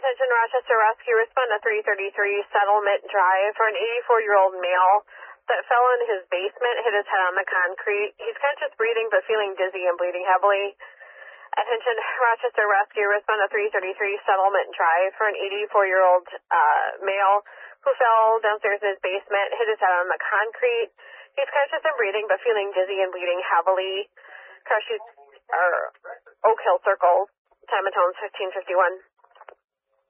Attention Rochester Rescue, respond to 333 Settlement Drive for an 84-year-old male that fell in his basement, hit his head on the concrete. He's conscious breathing but feeling dizzy and bleeding heavily. Attention Rochester Rescue, respond to 333 Settlement Drive for an 84-year-old male who fell downstairs in his basement, hit his head on the concrete. He's conscious and breathing but feeling dizzy and bleeding heavily. Crash Oak Hill Circle, time and tone 1551.